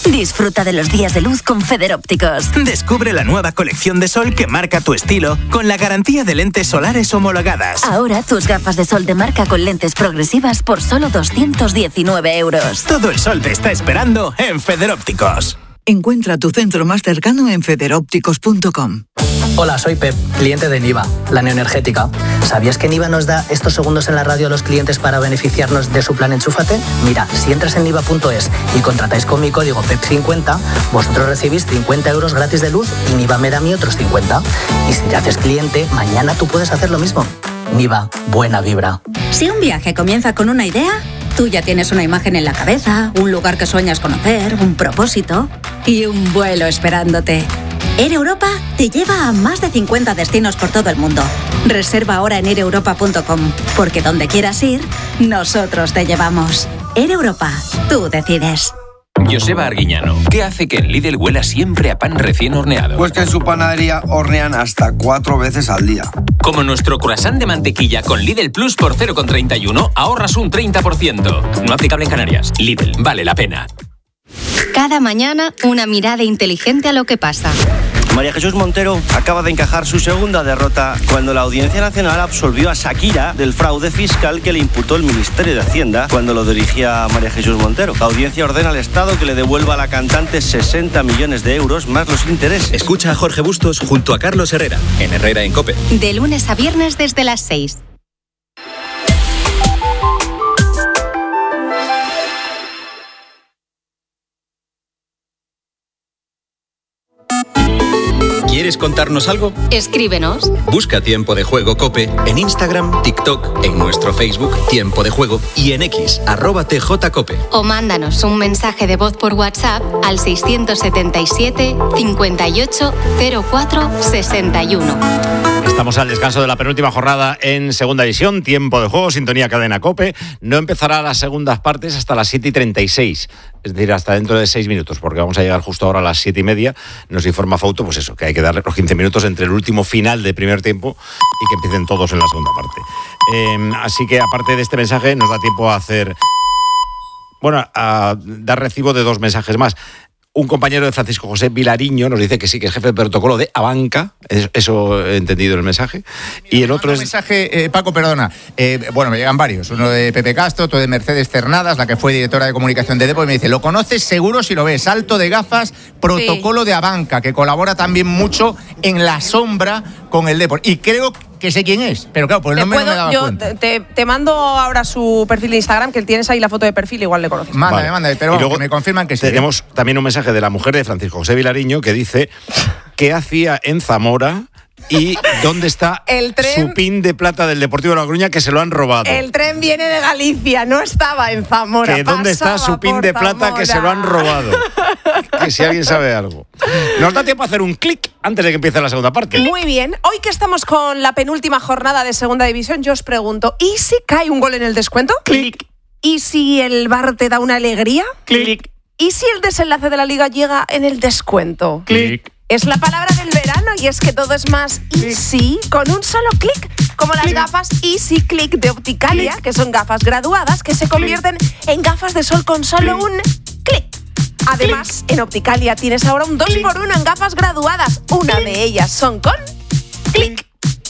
Disfruta de los días de luz con Federópticos. Descubre la nueva colección de sol que marca tu estilo con la garantía de lentes solares homologadas. Ahora tus gafas de sol de marca con lentes progresivas por solo 219 euros. Todo el sol te está esperando en Federópticos. Encuentra tu centro más cercano en federópticos.com. Hola, soy Pep, cliente de Niva, la neoenergética. ¿Sabías que Niva nos da estos segundos en la radio a los clientes para beneficiarnos de su plan Enchúfate? Mira, si entras en niva.es y contratáis con mi código PEP50, vosotros recibís 50 euros gratis de luz y Niva me da a mí otros 50. Y si te haces cliente, mañana tú puedes hacer lo mismo. Niva, buena vibra. Si un viaje comienza con una idea, tú ya tienes una imagen en la cabeza, un lugar que sueñas conocer, un propósito y un vuelo esperándote. Air Europa te lleva a más de 50 destinos por todo el mundo. Reserva ahora en aireuropa.com, porque donde quieras ir, nosotros te llevamos. Air Europa, tú decides. Joseba Arguiñano, ¿qué hace que en Lidl huela siempre a pan recién horneado? Pues que en su panadería hornean hasta 4 veces al día. Como nuestro croissant de mantequilla con Lidl Plus por 0,31 ahorras un 30%. No aplicable en Canarias. Lidl, vale la pena. Cada mañana una mirada inteligente a lo que pasa. María Jesús Montero acaba de encajar su segunda derrota cuando la Audiencia Nacional absolvió a Shakira del fraude fiscal que le imputó el Ministerio de Hacienda cuando lo dirigía María Jesús Montero. La audiencia ordena al Estado que le devuelva a la cantante 60 millones de euros más los intereses. Escucha a Jorge Bustos junto a Carlos Herrera, en Herrera en COPE. De lunes a viernes desde las 6. ¿Quieres contarnos algo? Escríbenos. Busca Tiempo de Juego COPE en Instagram, TikTok, en nuestro Facebook Tiempo de Juego y en X @TJCOPE. O mándanos un mensaje de voz por WhatsApp al 677 58 04 61. Estamos al descanso de la penúltima jornada en Segunda División, Tiempo de Juego, sintonía Cadena COPE. No empezará las segundas partes hasta las 7:36, es decir, hasta dentro de 6 minutos, porque vamos a llegar justo ahora a las 7:30. Nos informa Fauto, pues eso, que hay que darle los 15 minutos entre el último final del primer tiempo y que empiecen todos en la segunda parte. Así que, aparte de este mensaje, nos da tiempo a hacer... Bueno, a dar recibo de 2 mensajes más. Un compañero de Francisco José Vilariño nos dice que sí, que es jefe de protocolo de Abanca, eso he entendido en el mensaje. Y el otro es... mensaje, Paco, perdona. Bueno, me llegan varios. Uno de Pepe Castro, otro de Mercedes Cernadas, la que fue directora de comunicación de Depor, y me dice, lo conoces seguro si lo ves, salto de gafas, protocolo de Abanca, que colabora también mucho en la sombra con el Depor. Y creo que sé quién es, pero claro, por el nombre no me daba cuenta. Te mando ahora su perfil de Instagram, que tienes ahí la foto de perfil, igual le conoces. Mándame, pero luego, que me confirman que sí. Tenemos también un mensaje de la mujer de Francisco José Vilariño que dice qué hacía en Zamora y dónde está su pin de plata del Deportivo de La Coruña, que se lo han robado. El tren viene de Galicia, no estaba en Zamora. Que dónde está su pin de plata que se lo han robado. Que si alguien sabe algo. Nos da tiempo a hacer un clic antes de que empiece la segunda parte. Muy bien. Hoy que estamos con la penúltima jornada de Segunda División, yo os pregunto, ¿y si cae un gol en el descuento? Clic. ¿Y si el VAR te da una alegría? Clic. ¿Y si el desenlace de la Liga llega en el descuento? Clic. Es la palabra del verano y es que todo es más easy con un solo clic, como las gafas Easy Click de Opticalia, que son gafas graduadas que se convierten en gafas de sol con solo un clic. Además, en Opticalia tienes ahora un 2x1 en gafas graduadas. Una de ellas son con clic.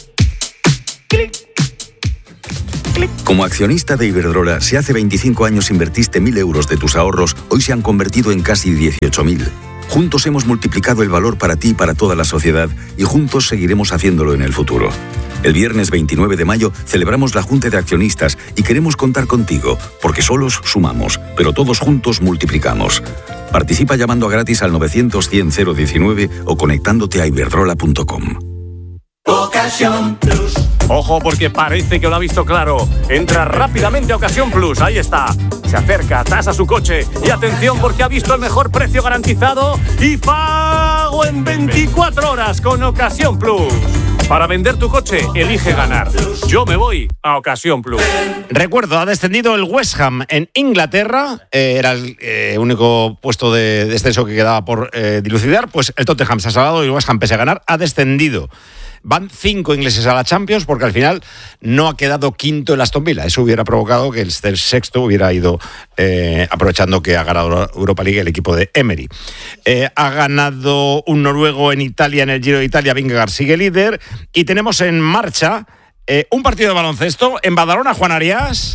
Como accionista de Iberdrola, si hace 25 años invertiste 1.000 euros de tus ahorros, hoy se han convertido en casi 18.000. Juntos hemos multiplicado el valor para ti y para toda la sociedad y juntos seguiremos haciéndolo en el futuro. El viernes 29 de mayo celebramos la Junta de Accionistas y queremos contar contigo, porque solos sumamos, pero todos juntos multiplicamos. Participa llamando a gratis al 900-100-019 o conectándote a iberdrola.com. Ocasión Plus. Ojo, porque parece que lo ha visto claro. Entra rápidamente a Ocasión Plus, ahí está. Se acerca, tasa su coche y atención porque ha visto el mejor precio garantizado y pago en 24 horas con Ocasión Plus. Para vender tu coche, elige ganar. Yo me voy a Ocasión Plus. Recuerdo, ha descendido el West Ham en Inglaterra. Era el único puesto de descenso que quedaba por dilucidar. Pues el Tottenham se ha salvado y el West Ham, pese a ganar, ha descendido. Van 5 ingleses a la Champions porque al final no ha quedado quinto el Aston Villa. Eso hubiera provocado que el sexto hubiera ido, aprovechando que ha ganado Europa League el equipo de Emery. Ha ganado un noruego en Italia, en el Giro de Italia. Vingegaard sigue líder. Y tenemos en marcha un partido de baloncesto en Badalona. Juan Arias.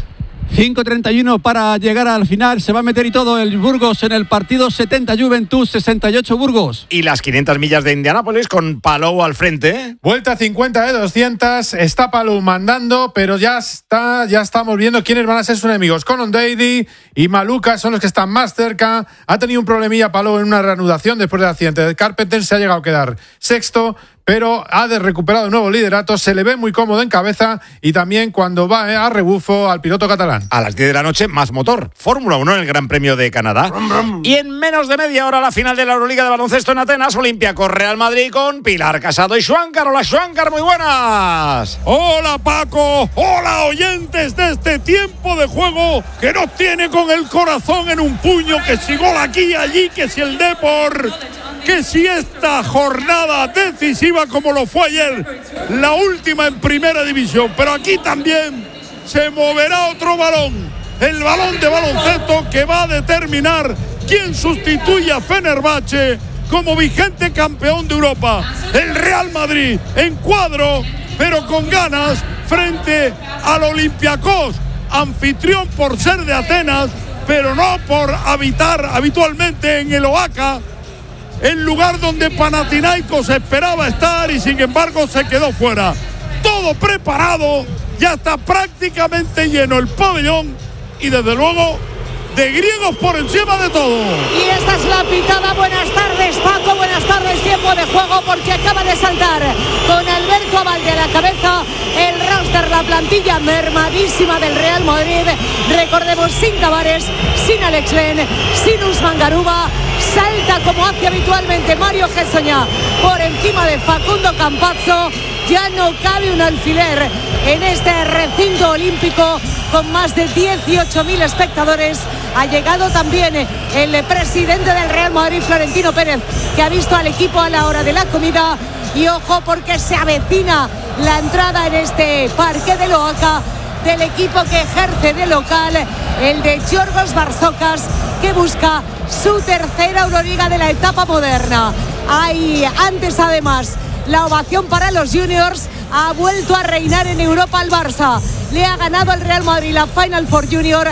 5:31 para llegar al final. Se va a meter y todo el Burgos en el partido. 70 Juventud, 68 Burgos. Y las 500 millas de Indianápolis con Palou al frente. Vuelta 50 de 200. Está Palou mandando, pero ya estamos viendo quiénes van a ser sus enemigos. Conor Daly y Maluka son los que están más cerca. Ha tenido un problemilla Palou en una reanudación después del accidente de Carpenter. Se ha llegado a quedar sexto, pero ha recuperado un nuevo liderato, se le ve muy cómodo en cabeza y también cuando va a rebufo al piloto catalán. A las 10 de la noche, más motor. Fórmula 1 en el Gran Premio de Canadá. Brum, brum. Y en menos de media hora la final de la Euroliga de baloncesto en Atenas, Olympiacos Real Madrid con Pilar Casado y Schwankar. Hola Schwankar, muy buenas. Hola Paco, hola oyentes de este tiempo de juego que nos tiene con el corazón en un puño, que si gol aquí y allí, que si el Depor, que si esta jornada decisiva como lo fue ayer, la última en primera división, pero aquí también se moverá otro balón, el balón de baloncesto que va a determinar quién sustituye a Fenerbahce como vigente campeón de Europa. El Real Madrid en cuadro, pero con ganas frente al Olympiacos, anfitrión por ser de Atenas, pero no por habitar habitualmente en el Oaca, el lugar donde Panathinaikos esperaba estar y sin embargo se quedó fuera. Todo preparado, ya está prácticamente lleno el pabellón y desde luego de griegos por encima de todo. Y esta es la pitada. Buenas tardes Paco, buenas tardes, tiempo de juego, porque acaba de saltar con Alberto Abalde a la cabeza el roster, la plantilla mermadísima del Real Madrid. Recordemos, sin Tavares, sin Alex Len, sin Usman Garuba. Salta como hace habitualmente Mario Gessoña por encima de Facundo Campazzo. Ya no cabe un alfiler en este recinto olímpico con más de 18.000 espectadores. Ha llegado también el presidente del Real Madrid, Florentino Pérez, que ha visto al equipo a la hora de la comida. Y ojo, porque se avecina la entrada en este parque de Oaca del equipo que ejerce de local, el de Giorgos Barzokas, que busca su tercera Euroliga de la etapa moderna. Hay antes además la ovación para los juniors. Ha vuelto a reinar en Europa el Barça. Le ha ganado al Real Madrid la Final Four Junior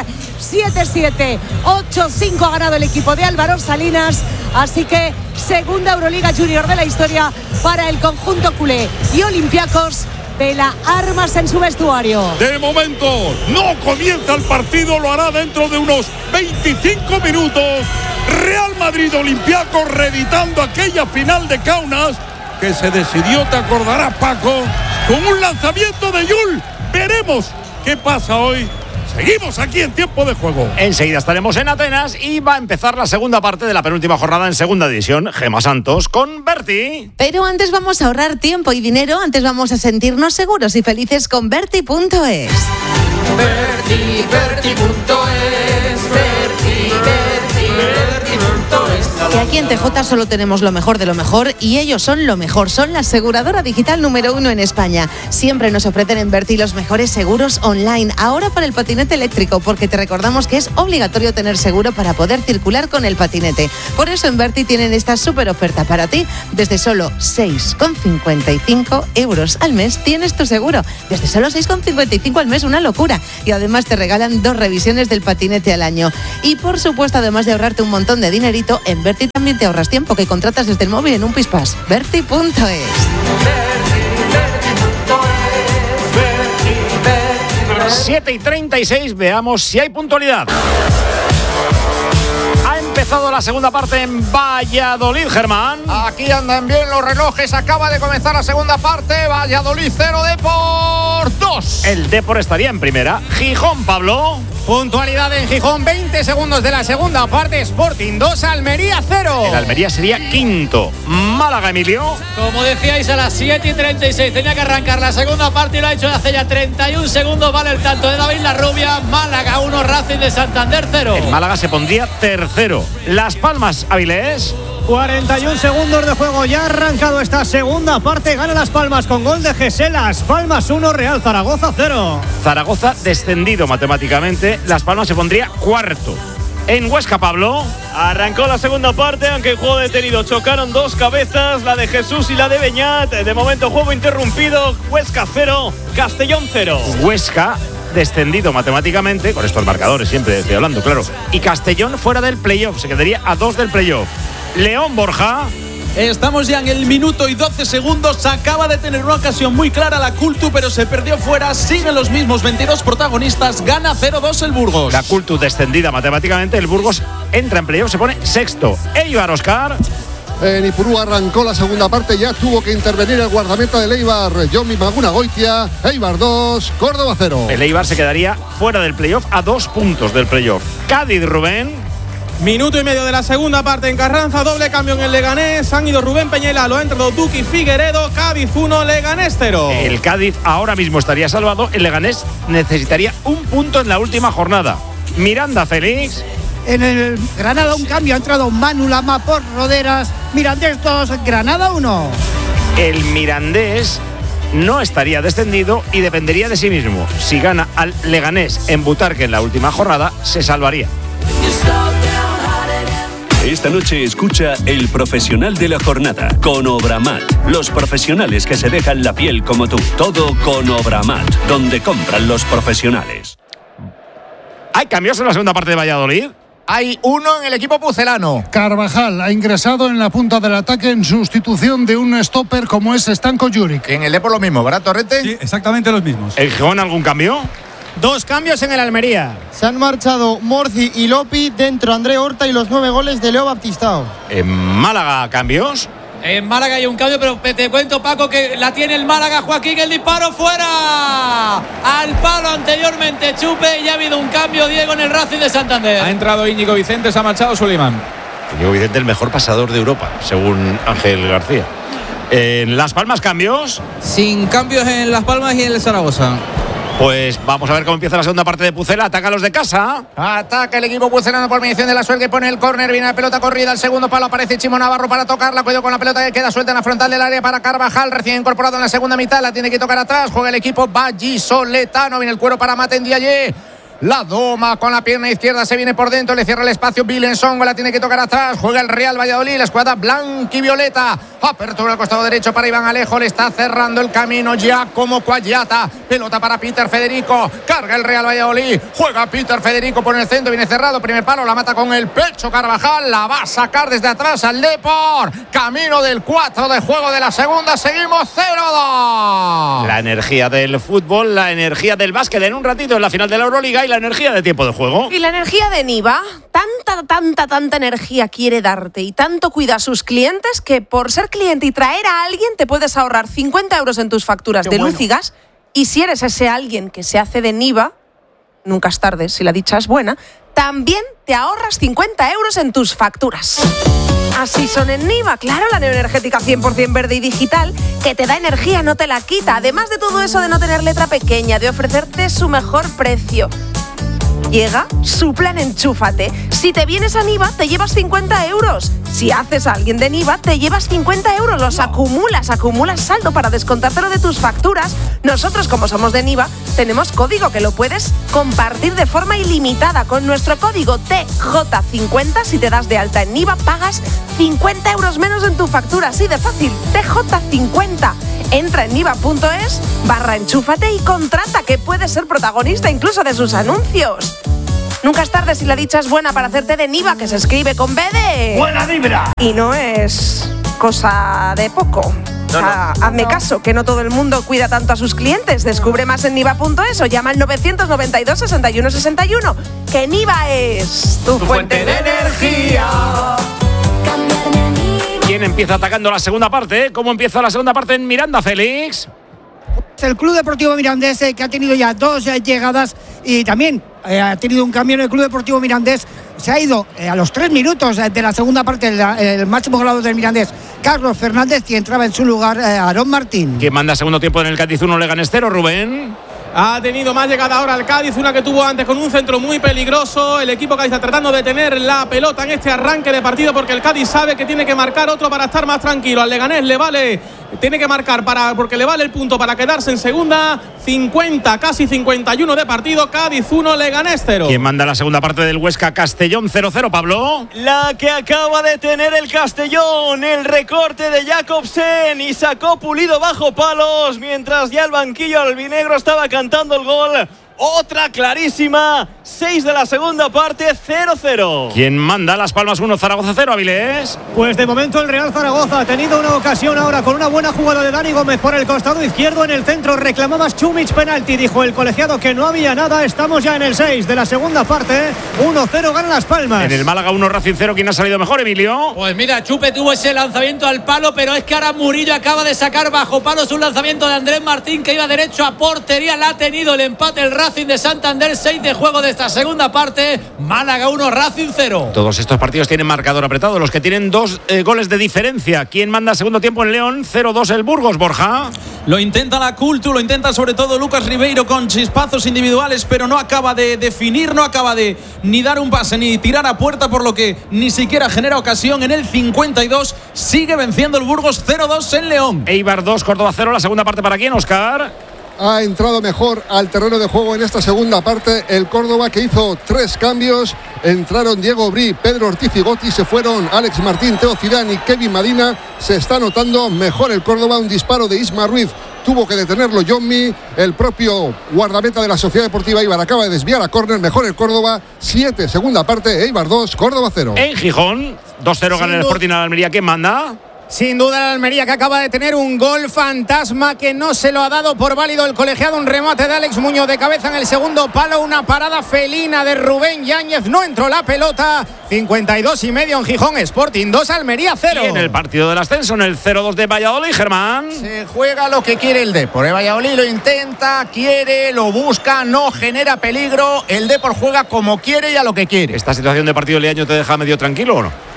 7-7, 8-5 ha ganado el equipo de Álvaro Salinas. Así que segunda Euroliga Junior de la historia para el conjunto culé. Y Olympiacos vela armas en su vestuario. De momento no comienza el partido, lo hará dentro de unos 25 minutos. Real Madrid Olympiacos reeditando aquella final de Kaunas que se decidió, te acordarás Paco, con un lanzamiento de Yul. Veremos qué pasa hoy. Seguimos aquí en tiempo de juego. Enseguida estaremos en Atenas y va a empezar la segunda parte de la penúltima jornada en segunda división. Gemma Santos con Berti. Pero antes vamos a ahorrar tiempo y dinero. Antes vamos a sentirnos seguros y felices con Berti.es. Y aquí en TJ solo tenemos lo mejor de lo mejor y ellos son lo mejor. Son la aseguradora digital número 1 en España. Siempre nos ofrecen en Berti los mejores seguros online. Ahora para el patinete eléctrico, porque te recordamos que es obligatorio tener seguro para poder circular con el patinete. Por eso en Berti tienen esta súper oferta para ti. Desde solo 6,55 euros al mes tienes tu seguro. Desde solo 6,55 al mes, una locura. Y además te regalan 2 revisiones del patinete al año. Y por supuesto, además de ahorrarte un montón de dinerito, en Berti también te ahorras tiempo que contratas desde el móvil en un Pispas. Berti.es. 7:36, veamos si hay puntualidad. Ha empezado la segunda parte en Valladolid, Germán. Aquí andan bien los relojes, acaba de comenzar la segunda parte. Valladolid 0, Depor 2. El Depor estaría en primera. Gijón, Pablo. Puntualidad en Gijón, 20 segundos de la segunda parte. Sporting 2, Almería 0. El Almería sería quinto. Málaga, Emilio. Como decíais, a las 7:36 tenía que arrancar la segunda parte y lo ha hecho hace ya 31 segundos. Vale el tanto de David Larrubia. Málaga 1, Racing de Santander 0. El Málaga se pondría tercero. Las Palmas, Avilés. 41 segundos de juego, ya ha arrancado esta segunda parte. Gana Las Palmas con gol de José. Las Palmas 1, Real Zaragoza 0. Zaragoza descendido matemáticamente. Las Palmas se pondría cuarto. En Huesca, Pablo. Arrancó la segunda parte, aunque el juego detenido. Chocaron dos cabezas, la de Jesús y la de Beñat. De momento, juego interrumpido. Huesca 0, Castellón 0. Huesca descendido matemáticamente, con estos marcadores siempre estoy hablando, claro. Y Castellón fuera del playoff, se quedaría a 2 del playoff. León, Borja. Estamos ya en el minuto y 12 segundos. Acaba de tener una ocasión muy clara la Cultu, pero se perdió fuera. Siguen los mismos 22 protagonistas. Gana 0-2 el Burgos. La Cultu descendida matemáticamente. El Burgos entra en playoff, se pone sexto. Eibar, Oscar. En Ipurú arrancó la segunda parte. Ya tuvo que intervenir el guardameta del Eibar, Jomi Magunagoitia. Eibar 2, Córdoba 0. El Eibar se quedaría fuera del playoff a 2 puntos del playoff. Cádiz, Rubén. Minuto y medio de la segunda parte en Carranza, doble cambio en el Leganés. Han ido Rubén Peñela, lo ha entrado Duque Figueredo. Cádiz 1, Leganés 0. El Cádiz ahora mismo estaría salvado. El Leganés necesitaría un punto en la última jornada. Miranda, Félix. En el Granada un cambio, ha entrado Manu Lama por Roderas. Mirandés 2, Granada 1. El Mirandés no estaría descendido y dependería de sí mismo. Si gana al Leganés en Butarque en la última jornada, se salvaría. Esta noche escucha El Profesional de la Jornada con Obramat. Los profesionales que se dejan la piel como tú. Todo con Obramat, donde compran los profesionales. ¿Hay cambios en la segunda parte de Valladolid? Hay uno en el equipo pucelano. Carvajal ha ingresado en la punta del ataque en sustitución de un stopper como es Stanko Juric. En el Depor lo mismo, ¿verdad, Torrente? Sí, exactamente los mismos. ¿El Gijón algún cambio? 2 cambios en el Almería. Se han marchado Morci y Lopi, dentro André Horta y los 9 goles de Leo Baptistao. ¿En Málaga cambios? En Málaga hay un cambio, pero te cuento, Paco, que la tiene el Málaga. Joaquín, el disparo fuera. Al palo anteriormente, Chupe, y ha habido un cambio, Diego, en el Racing de Santander. Ha entrado Íñigo Vicente, se ha marchado Suleiman. Íñigo Vicente, el mejor pasador de Europa, según Ángel García. ¿En Las Palmas cambios? Sin cambios en Las Palmas y en el Zaragoza. Pues vamos a ver cómo empieza la segunda parte de Pucela. Ataca a los de casa. Ataca el equipo pucelano por mediación de la Suel, que pone el córner. Viene la pelota corrida al segundo palo. Aparece Chimo Navarro para tocarla. Cuidado con la pelota que queda suelta en la frontal del área para Carvajal. Recién incorporado en la segunda mitad. La tiene que tocar atrás. Juega el equipo vallisoletano. Viene el cuero para Maten Diallé. La doma con la pierna izquierda, se viene por dentro, le cierra el espacio Vilensongo, la tiene que tocar atrás, juega el Real Valladolid, la escuadra blanquivioleta, apertura al costado derecho para Iván Alejo, le está cerrando el camino ya como Cuayata, pelota para Peter Federico, carga el Real Valladolid, juega Peter Federico por el centro, viene cerrado, primer palo, la mata con el pecho Carvajal, la va a sacar desde atrás al Depor, camino del 4 de juego de la segunda, seguimos 0-2. La energía del fútbol, la energía del básquet en un ratito en la final de la Euroliga y la energía de tiempo de juego. Y la energía de Niva, tanta energía quiere darte y tanto cuida a sus clientes que por ser cliente y traer a alguien te puedes ahorrar 50 euros en tus facturas de luz y gas. Y si eres ese alguien que se hace de Niva, nunca es tarde si la dicha es buena, también te ahorras 50 euros en tus facturas. Así son en Niva, claro, la neoenergética 100% verde y digital, que te da energía, no te la quita. Además de todo eso de no tener letra pequeña, de ofrecerte su mejor precio. Llega su plan Enchúfate. Si te vienes a Niva, te llevas 50 euros. Si haces a alguien de Niva, te llevas 50 euros. Los acumulas saldo para descontártelo de tus facturas. Nosotros, como somos de Niva, tenemos código que lo puedes compartir de forma ilimitada. Con nuestro código TJ50, si te das de alta en Niva, pagas 50 euros menos en tu factura. Así de fácil, TJ50. Entra en niva.es/enchúfate y contrata, que puedes ser protagonista incluso de sus anuncios. Nunca es tarde si la dicha es buena para hacerte de Niva, que se escribe con B de... ¡Buena vibra! Y no es cosa de poco. Hazme caso, que no todo el mundo cuida tanto a sus clientes. Descubre más en niva.es o llama al 992 61 61. Que Niva es tu fuente de energía. ¿Quién empieza atacando la segunda parte? ¿Cómo empieza la segunda parte en Miranda, Félix? El Club Deportivo Mirandés, que ha tenido ya 2 llegadas y también ha tenido un cambio en el Club Deportivo Mirandés. Se ha ido a los 3 minutos de la segunda parte el máximo goleador del Mirandés, Carlos Fernández, y entraba en su lugar Aarón Martín. ¿Quién manda segundo tiempo en el Cádiz 1 Leganés 0, Rubén? Ha tenido más llegada ahora el Cádiz, una que tuvo antes con un centro muy peligroso. El equipo Cádiz está tratando de tener la pelota en este arranque de partido porque el Cádiz sabe que tiene que marcar otro para estar más tranquilo. Al Leganés le vale, tiene que marcar porque le vale el punto para quedarse en segunda. 50, casi 51 de partido. Cádiz 1, Leganés 0. ¿Quién manda la segunda parte del Huesca Castellón 0-0, Pablo? La que acaba de tener el Castellón, el recorte de Jacobsen, y sacó Pulido bajo palos, mientras ya el banquillo albinegro estaba cantando el gol. Otra clarísima, 6 de la segunda parte, 0-0. ¿Quién manda? Las Palmas 1, Zaragoza 0, Avilés? Pues de momento el Real Zaragoza ha tenido una ocasión ahora con una buena jugada de Dani Gómez por el costado izquierdo en el centro. Reclamaba Chumich penalti, dijo el colegiado que no había nada. Estamos ya en el 6 de la segunda parte. 1-0 gana Las Palmas. En el Málaga 1, Racing 0, ¿quién ha salido mejor, Emilio? Pues mira, Chupe tuvo ese lanzamiento al palo, pero es que ahora Murillo acaba de sacar bajo palos un lanzamiento de Andrés Martín que iba derecho a portería. La ha tenido el empate el Racing de Santander. 6 de juego de esta segunda parte. Málaga 1, Racing 0. Todos estos partidos tienen marcador apretado, los que tienen 2 goles de diferencia. ¿Quién manda segundo tiempo en León? 0-2 el Burgos, Borja. Lo intenta la Cultu, lo intenta sobre todo Lucas Ribeiro con chispazos individuales, pero no acaba de definir, no acaba de ni dar un pase ni tirar a puerta, por lo que ni siquiera genera ocasión. En el 52 sigue venciendo el Burgos 0-2 en León. Eibar 2, Córdoba 0, la segunda parte para quién, Óscar. Ha entrado mejor al terreno de juego en esta segunda parte el Córdoba, que hizo 3 cambios. Entraron Diego Brí, Pedro Ortiz y Gotti. Se fueron Alex Martín, Teo Zidane y Kevin Madina. Se está notando mejor el Córdoba. Un disparo de Isma Ruiz tuvo que detenerlo Jonmi. El propio guardameta de la Sociedad Deportiva Eibar acaba de desviar a córner. Mejor el Córdoba. 7, segunda parte. Eibar 2, Córdoba 0. En Gijón 2-0 gana el Sporting al Almería. ¿Quién manda? Sin duda el Almería, que acaba de tener un gol fantasma que no se lo ha dado por válido el colegiado. Un remate de Alex Muñoz de cabeza en el segundo palo. Una parada felina de Rubén Yáñez. No entró la pelota. 52,5 en Gijón. Sporting 2, Almería 0. Y en el partido del ascenso, en el 0-2 de Valladolid, Germán. Se juega lo que quiere el Depor. El Valladolid lo intenta, quiere, lo busca, no genera peligro. El Depor juega como quiere y a lo que quiere. ¿Esta situación de partido Leaño te deja medio tranquilo o no?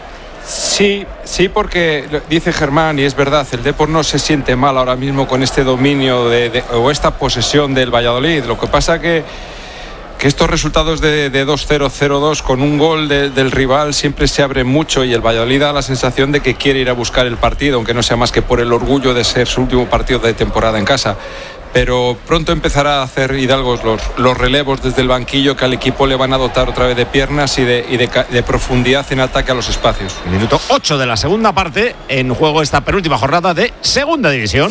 Sí, porque dice Germán, y es verdad, el Depor no se siente mal ahora mismo con este dominio o esta posesión del Valladolid. Lo que pasa que estos resultados de 2-0, 0-2 con un gol del rival siempre se abren mucho, y el Valladolid da la sensación de que quiere ir a buscar el partido, aunque no sea más que por el orgullo de ser su último partido de temporada en casa. Pero pronto empezará a hacer Hidalgo los relevos desde el banquillo, que al equipo le van a dotar otra vez de piernas y de profundidad en ataque a los espacios. Minuto 8 de la segunda parte, en juego esta penúltima jornada de Segunda División.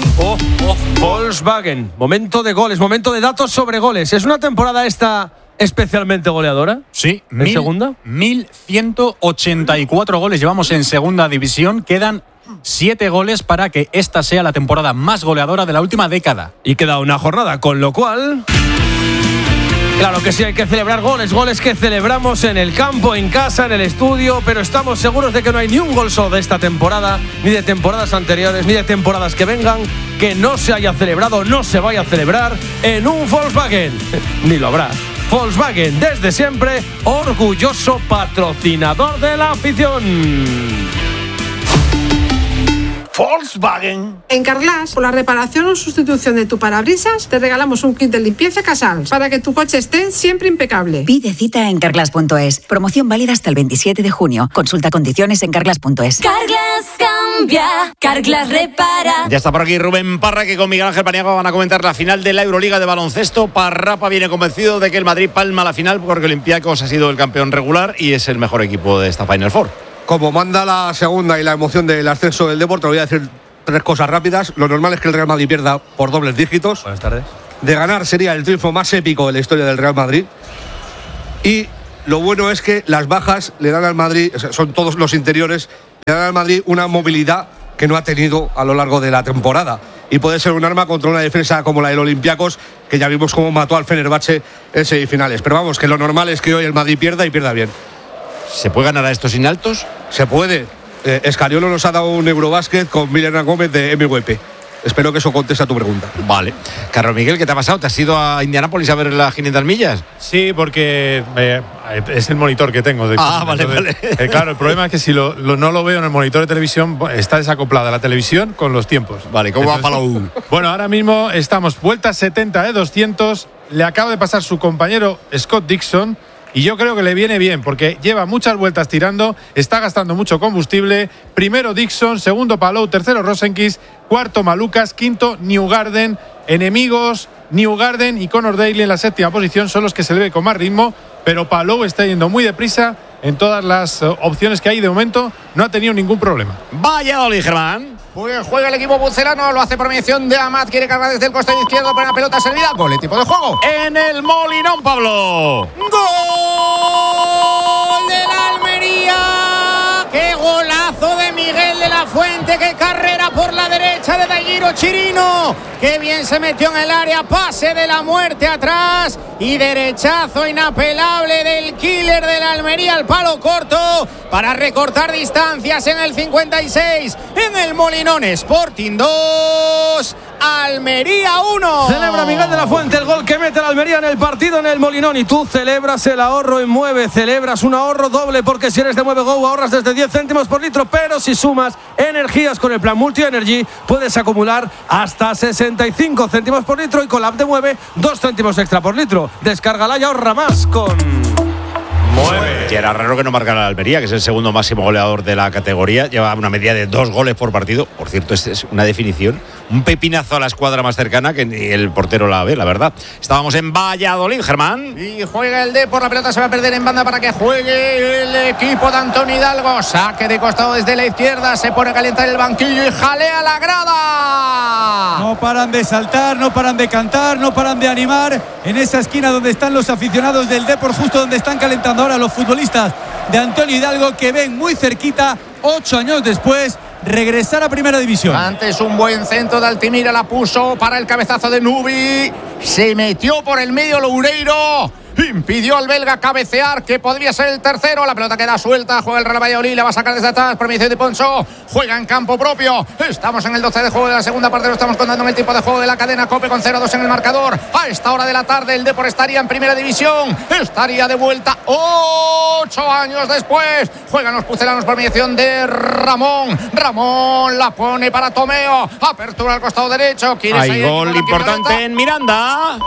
Volkswagen, momento de goles, momento de datos sobre goles. ¿Es una temporada esta especialmente goleadora? Sí, ¿en segunda? 1.184 goles llevamos en Segunda División. Quedan 7 goles para que esta sea la temporada más goleadora de la última década. Y queda una jornada, con lo cual... Claro que sí, hay que celebrar goles que celebramos en el campo, en casa, en el estudio, pero estamos seguros de que no hay ni un gol solo de esta temporada, ni de temporadas anteriores, ni de temporadas que vengan, que no se haya celebrado, no se vaya a celebrar en un Volkswagen. Ni lo habrá. Volkswagen, desde siempre, orgulloso patrocinador de la afición. Volkswagen. En Carglass, por la reparación o sustitución de tu parabrisas, te regalamos un kit de limpieza Casals para que tu coche esté siempre impecable. Pide cita en Carglass.es. Promoción válida hasta el 27 de junio. Consulta condiciones en Carglass.es. Carglass cambia, Carglass repara. Ya está por aquí Rubén Parra, que con Miguel Ángel Paniagua van a comentar la final de la Euroliga de baloncesto. Parrapa viene convencido de que el Madrid palma la final porque Olympiacos ha sido el campeón regular y es el mejor equipo de esta Final Four. Como manda la segunda y la emoción del ascenso del Depor, te voy a decir 3 cosas rápidas. Lo normal es que el Real Madrid pierda por dobles dígitos. Buenas tardes. De ganar sería el triunfo más épico de la historia del Real Madrid. Y lo bueno es que las bajas le dan al Madrid, o sea, son todos los interiores, le dan al Madrid una movilidad que no ha tenido a lo largo de la temporada. Y puede ser un arma contra una defensa como la del Olympiacos, que ya vimos cómo mató al Fenerbahce en semifinales. Pero vamos, que lo normal es que hoy el Madrid pierda y pierda bien. ¿Se puede ganar a estos sin altos? Se puede. Escariolo nos ha dado un Eurobásquet con Milena Gómez de MVP. espero que eso conteste a tu pregunta. Vale. Carlos Miguel, ¿qué te ha pasado? ¿Te has ido a Indianápolis a ver las 500 millas? Sí, porque es el monitor que tengo. Vale, entonces, vale. Claro, el problema es que si no lo veo en el monitor de televisión, está desacoplada la televisión con los tiempos. Vale, ¿cómo va Palau? Bueno, ahora mismo estamos vuelta 70 de 200. Le acaba de pasar su compañero Scott Dixon. Y yo creo que le viene bien, porque lleva muchas vueltas tirando, está gastando mucho combustible. Primero Dixon, segundo Palou, tercero Rosenqvist, cuarto Malukas, quinto Newgarden. Enemigos, Newgarden y Conor Daly en la séptima posición son los que se le ve con más ritmo, pero Palou está yendo muy deprisa en todas las opciones que hay de momento. No ha tenido ningún problema. Valladolid, Germán. Pues juega el equipo bucelano, lo hace por mediación de Amat, quiere cargar desde el costado izquierdo para la pelota servida. Gol, el tipo de juego. En el Molinón, Pablo. ¡Gol del Almería! ¡Qué golazo de Miguel de la Fuente! ¡Qué carrera por la derecha de Daguiro Chirino! ¡Qué bien se metió en el área! Pase de la muerte atrás y derechazo inapelable del killer de la Almería al palo corto para recortar distancias en el 56. En el Molinón, Sporting 2, Almería 1. Celebra Miguel de la Fuente el gol que mete la Almería en el partido en el Molinón. Y tú celebras el ahorro en Mueve. Celebras un ahorro doble, porque si eres de Mueve Go ahorras desde 10 céntimos por litro. Pero si sumas energías con el plan Multi Energy, puedes acumular hasta 65 céntimos por litro. Y con la app de Mueve, 2 céntimos extra por litro. Descárgala y ahorra más con Mueve. Y era raro que no marcara la Almería, que es el segundo máximo goleador de la categoría. Lleva una media de 2 goles por partido. Por cierto, es una definición, un pepinazo a la escuadra más cercana, que ni el portero la ve, la verdad. Estábamos en Valladolid, Germán. Y juega el Depor, la pelota se va a perder en banda para que juegue el equipo de Antonio Hidalgo. Saque de costado desde la izquierda, se pone a calentar el banquillo y jalea la grada. No paran de saltar, no paran de cantar, no paran de animar en esa esquina donde están los aficionados del Depor, justo donde están calentando ahora los futbolistas de Antonio Hidalgo, que ven muy cerquita, 8 años después, regresar a Primera División. Antes un buen centro de Altimira, la puso para el cabezazo de Nubi, se metió por el medio Loureiro, impidió al belga cabecear, que podría ser el tercero. La pelota queda suelta, juega el Real Valladolid, la va a sacar desde atrás por mediación de Ponzo, juega en campo propio. Estamos en el 12 de juego de la segunda parte, lo estamos contando en el tiempo de juego de la cadena COPE con 0-2 en el marcador. A esta hora de la tarde el Depor estaría en Primera División, estaría de vuelta 8 años después. Juegan los pucelanos por mediación de Ramón la pone para Tomeo, apertura al costado derecho. Hay gol importante en Miranda.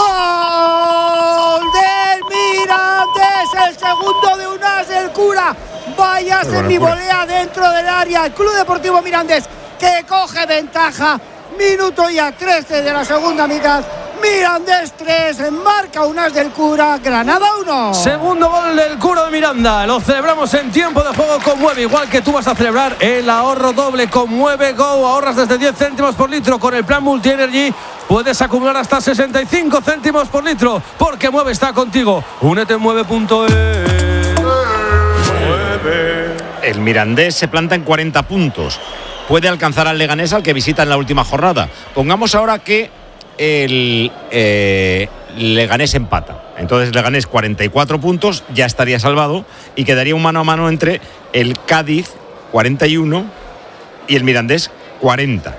¡Gol del Mirandés! El segundo de Unas del Cura. Vaya a ser mi volea dentro del área. El Club Deportivo Mirandés, que coge ventaja. Minuto ya 13 de la segunda mitad. Mirandés 3, marca Unas del Cura, Granada 1. Segundo gol del Cura de Miranda. Lo celebramos en tiempo de juego con Mueve. Igual que tú vas a celebrar el ahorro doble con Mueve Go. Ahorras desde 10 céntimos por litro con el plan Multi Energy. Puedes acumular hasta 65 céntimos por litro, porque Mueve está contigo. Únete en mueve.es. El Mirandés se planta en 40 puntos. Puede alcanzar al Leganés, al que visita en la última jornada. Pongamos ahora que el Leganés empata. Entonces Leganés 44 puntos, ya estaría salvado y quedaría un mano a mano entre el Cádiz 41 y el Mirandés 40.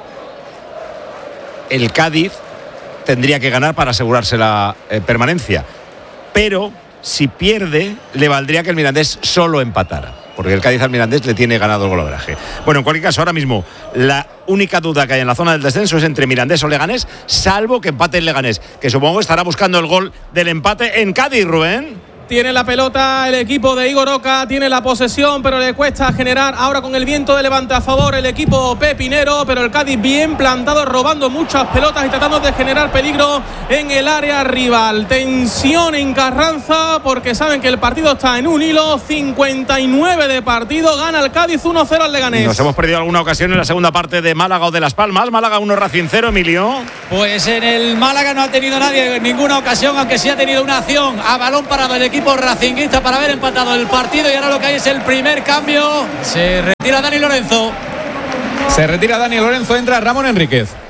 El Cádiz tendría que ganar para asegurarse la permanencia, pero si pierde le valdría que el Mirandés solo empatara, porque el Cádiz al Mirandés le tiene ganado el golaveraje. Bueno, en cualquier caso, ahora mismo la única duda que hay en la zona del descenso es entre Mirandés o Leganés, salvo que empate el Leganés, que supongo estará buscando el gol del empate en Cádiz, Rubén. Tiene la pelota el equipo de Igor Oca, tiene la posesión, pero le cuesta generar. Ahora con el viento de levante a favor el equipo pepinero, pero el Cádiz bien plantado, robando muchas pelotas y tratando de generar peligro en el área rival. Tensión en Carranza, porque saben que el partido está en un hilo. 59 de partido, gana el Cádiz 1-0 al Leganés. Nos hemos perdido alguna ocasión en la segunda parte de Málaga o de Las Palmas. Málaga 1, Racing 0, Emilio. Pues en el Málaga no ha tenido nadie ninguna ocasión, aunque sí ha tenido una acción a balón parado el equipo racinguista para haber empatado el partido. Y ahora lo que hay es el primer cambio. Se retira Dani Lorenzo. Se retira Dani Lorenzo, entra Ramón Enríquez.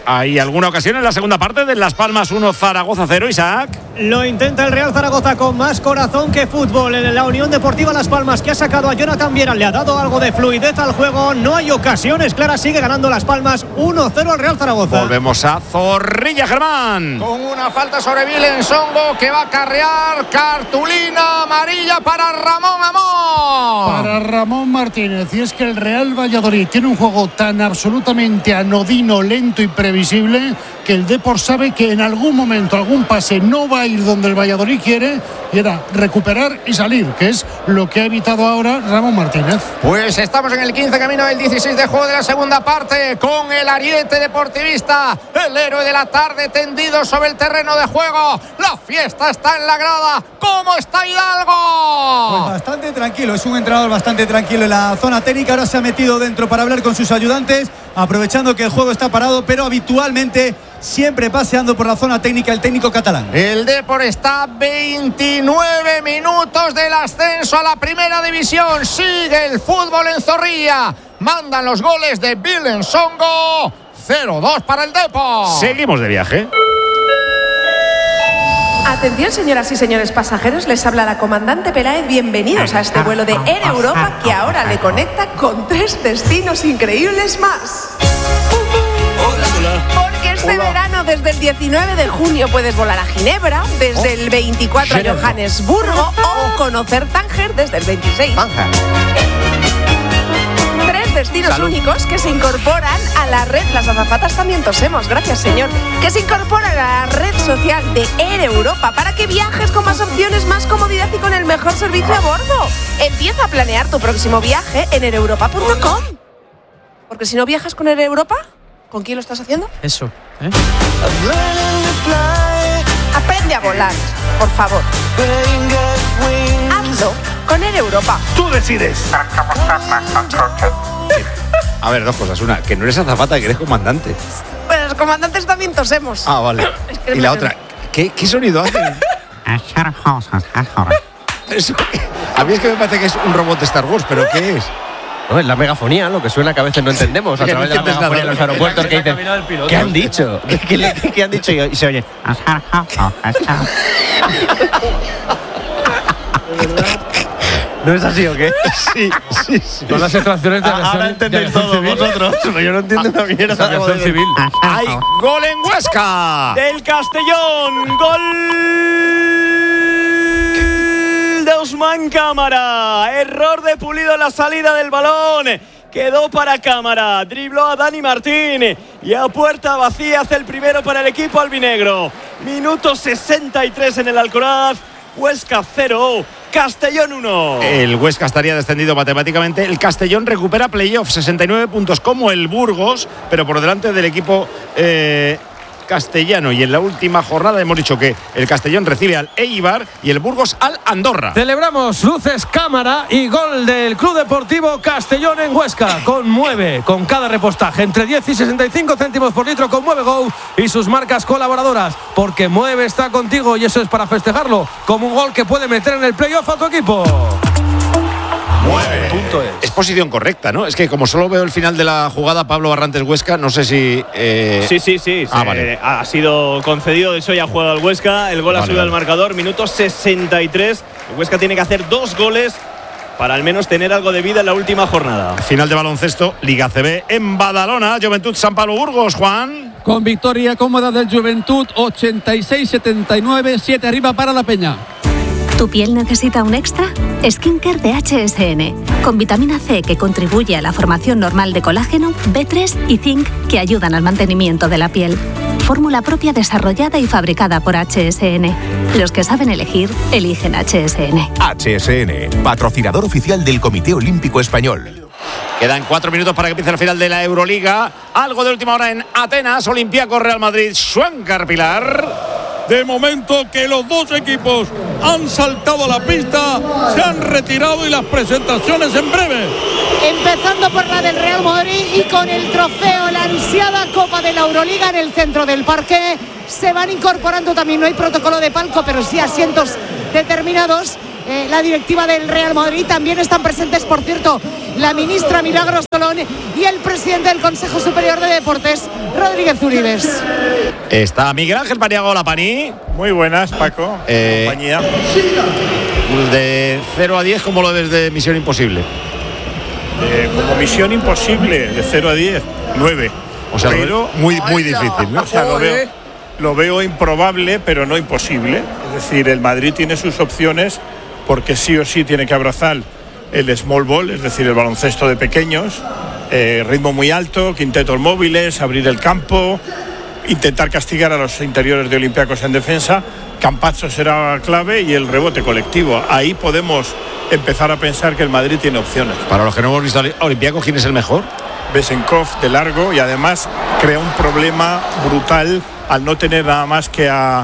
¿Hay alguna ocasión en la segunda parte de Las Palmas 1, Zaragoza 0, Isaac? Lo intenta el Real Zaragoza con más corazón que fútbol. En la Unión Deportiva Las Palmas, que ha sacado a Jonathan Viera, le ha dado algo de fluidez al juego. No hay ocasiones claras, sigue ganando Las Palmas 1-0 al Real Zaragoza. Volvemos a Zorrilla, Germán. Con una falta sobre Vilen Songo, que va a acarrear cartulina amarilla para Ramón Amón. Para Ramón Martínez. Y es que el Real Valladolid tiene un juego tan absolutamente anodino, lento y previsible, que el Depor sabe que en algún momento algún pase no va a ir donde el Valladolid quiere, y era recuperar y salir, que es lo que ha evitado ahora Ramón Martínez. Pues estamos en el 15 camino del 16 de juego de la segunda parte, con el ariete deportivista, el héroe de la tarde tendido sobre el terreno de juego. La fiesta está en la grada. ¿Cómo está Hidalgo? Pues bastante tranquilo, es un entrenador bastante tranquilo en la zona técnica. Ahora se ha metido dentro para hablar con sus ayudantes, aprovechando que el juego está parado, pero habitualmente siempre paseando por la zona técnica el técnico catalán. El Depor está a 29 minutos del ascenso a la primera división. Sigue el fútbol en Zorrilla. Mandan los goles de Vilen Songo. 0-2 para el Depor. Seguimos de viaje. Atención, señoras y señores pasajeros, les habla la comandante Peláez. Bienvenidos a este vuelo de Air Europa, que ahora le conecta con 3 destinos increíbles más. Porque este verano, desde el 19 de junio, puedes volar a Ginebra, desde el 24 a Johannesburgo, o conocer Tánger desde el 26. 3 destinos únicos que se incorporan a la red. Las azafatas también tosemos, gracias señor. Que se incorporan a la red social de Air Europa para que viajes con más opciones, más comodidad y con el mejor servicio a bordo. Empieza a planear tu próximo viaje en aereuropa.com. Porque si no viajas con Air Europa, ¿con quién lo estás haciendo? Eso, Aprende a volar, por favor. Hazlo con Air Europa. Tú decides. A ver, 2 cosas. Una, que no eres azafata, que eres comandante. Pues los comandantes también tosemos. Ah, vale. Y la otra, ¿qué sonido hacen? Eso, a mí es que me parece que es un robot de Star Wars, pero ¿qué es? No, es la megafonía, lo que suena que a veces no entendemos a través de la megafonía en los aeropuertos, que dicen, ¿qué han dicho? ¿Qué han dicho? Y se oye. ¿No es así o qué? Sí. Con las extracciones de la ahora entendéis todo vosotros. Pero yo no entiendo una mierda. La aviación civil. ¡Hay gol en Huesca! Del Castellón, gol de Ousmane Cámara. Error de Pulido en la salida del balón. Quedó para Cámara, dribló a Dani Martín y a puerta vacía hace el primero para el equipo albinegro. Minuto 63 en el Alcoraz. Huesca 0, Castellón 1. El Huesca estaría descendido matemáticamente. El Castellón recupera playoff, 69 puntos como el Burgos, pero por delante del equipo castellano. Y en la última jornada hemos dicho que el Castellón recibe al Eibar y el Burgos al Andorra. Celebramos luces, cámara y gol del Club Deportivo Castellón en Huesca. Conmueve con cada repostaje entre 10 y 65 céntimos por litro. Conmueve Go y sus marcas colaboradoras, porque Mueve está contigo y eso es para festejarlo como un gol que puede meter en el playoff a tu equipo. Es posición correcta, ¿no? Es que como solo veo el final de la jugada, Pablo Barrantes Huesca, no sé si… Sí. Vale. Ha sido concedido, de hecho ya ha jugado al Huesca. El gol ha subido al marcador, minuto 63. El Huesca tiene que hacer 2 goles para al menos tener algo de vida en la última jornada. Final de baloncesto, Liga CB en Badalona, Juventud San Pablo Burgos, Juan. Con victoria cómoda del Juventud, 86-79, 7 arriba para la Peña. ¿Tu piel necesita un extra? Skincare de HSN, con vitamina C que contribuye a la formación normal de colágeno, B3 y zinc que ayudan al mantenimiento de la piel. Fórmula propia desarrollada y fabricada por HSN. Los que saben elegir, eligen HSN. HSN, patrocinador oficial del Comité Olímpico Español. Quedan 4 minutos para que empiece la final de la Euroliga. Algo de última hora en Atenas, Olympiacos Real Madrid, Schwenker Pilar. De momento que los 2 equipos han saltado a la pista, se han retirado y las presentaciones en breve. Empezando por la del Real Madrid y con el trofeo, la ansiada Copa de la Euroliga en el centro del parque. Se van incorporando también, no hay protocolo de palco, pero sí asientos determinados. la directiva del Real Madrid. También están presentes, por cierto, la ministra Milagros Solón y el presidente del Consejo Superior de Deportes, Rodríguez Uribes. Está Miguel Ángel Paniagua Olapani. Muy buenas, Paco. Compañía. De 0 a 10, ¿cómo lo ves de Misión Imposible? Como Misión Imposible, de 0 a 10, 9. O sea, pero muy difícil, ¿no? O sea, lo veo improbable, pero no imposible. Es decir, el Madrid tiene sus opciones porque sí o sí tiene que abrazar el small ball, es decir, el baloncesto de pequeños, ritmo muy alto, quintetos móviles, abrir el campo, intentar castigar a los interiores de Olympiacos en defensa. Campazzo será clave y el rebote colectivo. Ahí podemos empezar a pensar que el Madrid tiene opciones. Para los que no hemos visto a Olympiacos, ¿quién es el mejor? Besenkov de largo, y además crea un problema brutal al no tener nada más que a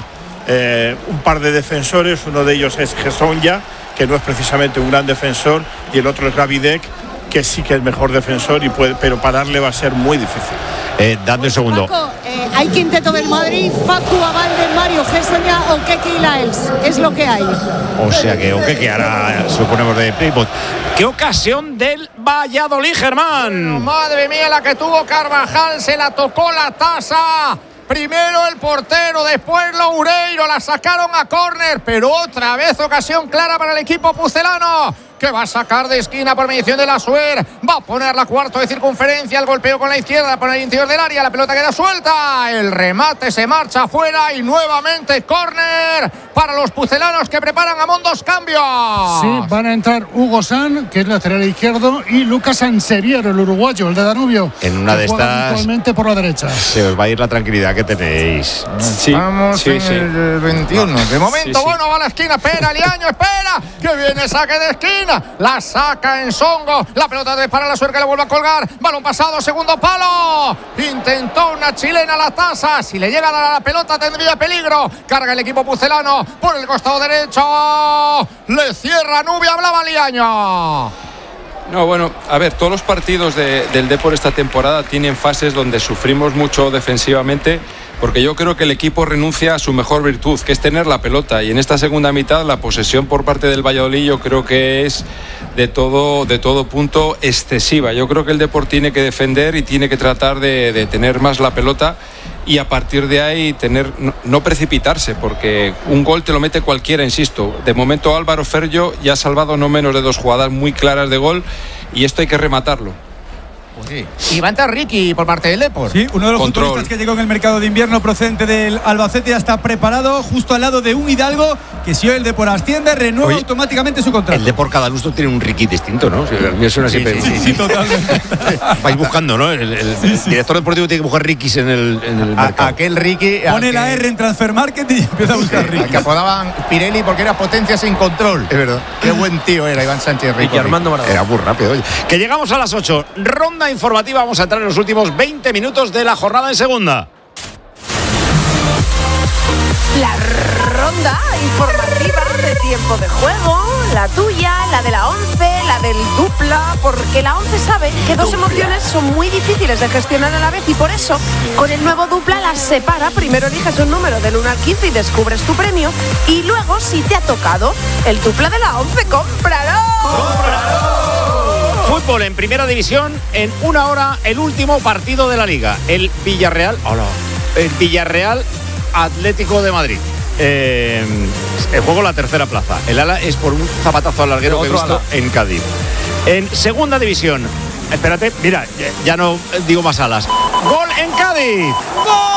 un par de defensores. Uno de ellos es Gesonja, que no es precisamente un gran defensor, y el otro es Gavidec, que sí que es mejor defensor, pero pararle va a ser muy difícil. Dame un segundo. Paco, hay quinteto del Madrid: Facu, Abalde, Mario Gesonja, Okeke y Laels. Es lo que hay. O sea que Okeke ahora suponemos de pivot. ¡Qué ocasión del Valladolid, Germán! Madre mía, la que tuvo Carvajal, se la tocó la taza. Primero el portero, después Loureiro, la sacaron a córner, pero otra vez ocasión clara para el equipo pucelano, que va a sacar de esquina por mediación de la Suer, va a poner la cuarto de circunferencia, el golpeo con la izquierda por el interior del área, la pelota queda suelta, el remate se marcha afuera y nuevamente córner para los pucelanos, que preparan a dos cambios. Sí, van a entrar Hugo San, que es lateral izquierdo, y Lucas Sanseviero, el uruguayo, el de Danubio. En una de estas actualmente por la derecha. Se os va a ir la tranquilidad que tenéis. Vamos en el 21. De momento, bueno, va a la esquina, espera Liaño, espera, que viene saque de esquina. La saca en Songo, la pelota de para la Suer, que la vuelve a colgar, balón pasado, segundo palo, intentó una chilena la taza, si le llega a dar a la pelota tendría peligro, carga el equipo pucelano por el costado derecho, le cierra Nubia, hablaba Liaño. No, bueno, a ver, todos los partidos del Depor esta temporada tienen fases donde sufrimos mucho defensivamente, porque yo creo que el equipo renuncia a su mejor virtud, que es tener la pelota, y en esta segunda mitad la posesión por parte del Valladolid yo creo que es de todo punto excesiva. Yo creo que el Depor tiene que defender y tiene que tratar de tener más la pelota, y a partir de ahí no precipitarse, porque un gol te lo mete cualquiera, insisto. De momento Álvaro Ferllo ya ha salvado no menos de 2 jugadas muy claras de gol, y esto hay que rematarlo. Sí. Y va a entrar Ricky por parte del Depor. Sí, uno de los futbolistas que llegó en el mercado de invierno procedente del Albacete, ya está preparado justo al lado de un Hidalgo, que si hoy el Depor asciende, renueva automáticamente su contrato. El Depor cada lustro tiene un Ricky distinto, ¿no? Me suena siempre. Sí, totalmente. Vais buscando, ¿no? El director deportivo tiene que buscar Ricky's en el mercado. Aquel Ricky. Pone la R en Transfer Market y empieza a buscar Ricky. Que apodaban Pirelli porque era potencia sin control. Es verdad. Qué buen tío era Iván Sánchez Rico. Y Armando Maradona. Era muy rápido. Oye. Que llegamos a las 8. Ronda informativa. Vamos a entrar en los últimos 20 minutos de la jornada en segunda. La ronda informativa de tiempo de juego, la tuya, la de la 11, la del dupla, porque la 11 sabe que dos emociones son muy difíciles de gestionar a la vez, y por eso con el nuevo dupla las separa. Primero eliges un número del 1 al 15 y descubres tu premio, y luego, si te ha tocado el dupla de la 11, ¡cómpralo! Fútbol en primera división, en una hora el último partido de la Liga. El Villarreal Atlético de Madrid. El juego la tercera plaza. El ala es por un zapatazo al larguero que he visto en Cádiz. En segunda división, espérate, mira, ya no digo más alas. ¡Gol en Cádiz! ¡Gol!